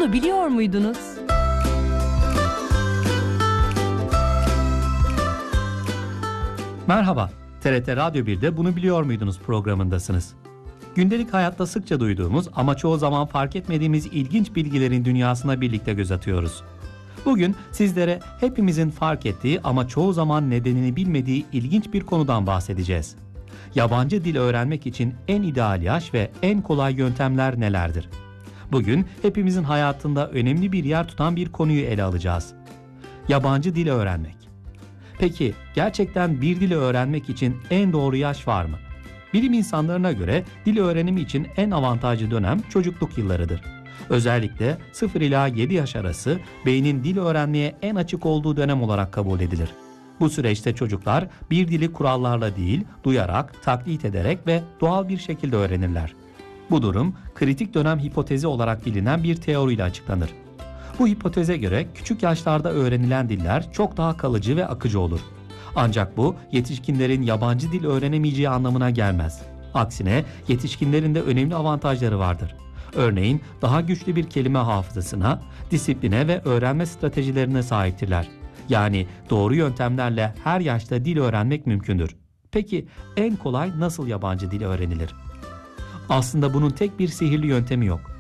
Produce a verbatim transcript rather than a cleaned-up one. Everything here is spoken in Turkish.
Bunu biliyor muydunuz? Merhaba, T R T Radyo bir'de Bunu Biliyor Muydunuz programındasınız. Gündelik hayatta sıkça duyduğumuz ama çoğu zaman fark etmediğimiz ilginç bilgilerin dünyasına birlikte göz atıyoruz. Bugün sizlere hepimizin fark ettiği ama çoğu zaman nedenini bilmediği ilginç bir konudan bahsedeceğiz. Yabancı dil öğrenmek için en ideal yaş ve en kolay yöntemler nelerdir? Bugün hepimizin hayatında önemli bir yer tutan bir konuyu ele alacağız. Yabancı dil öğrenmek. Peki gerçekten bir dili öğrenmek için en doğru yaş var mı? Bilim insanlarına göre dil öğrenimi için en avantajlı dönem çocukluk yıllarıdır. Özellikle sıfır ila yedi yaş arası beynin dil öğrenmeye en açık olduğu dönem olarak kabul edilir. Bu süreçte çocuklar bir dili kurallarla değil, duyarak, taklit ederek ve doğal bir şekilde öğrenirler. Bu durum kritik dönem hipotezi olarak bilinen bir teoriyle açıklanır. Bu hipoteze göre küçük yaşlarda öğrenilen diller çok daha kalıcı ve akıcı olur. Ancak bu yetişkinlerin yabancı dil öğrenemeyeceği anlamına gelmez. Aksine yetişkinlerin de önemli avantajları vardır. Örneğin daha güçlü bir kelime hafızasına, disipline ve öğrenme stratejilerine sahiptirler. Yani doğru yöntemlerle her yaşta dil öğrenmek mümkündür. Peki en kolay nasıl yabancı dil öğrenilir? Aslında bunun tek bir sihirli yöntemi yok.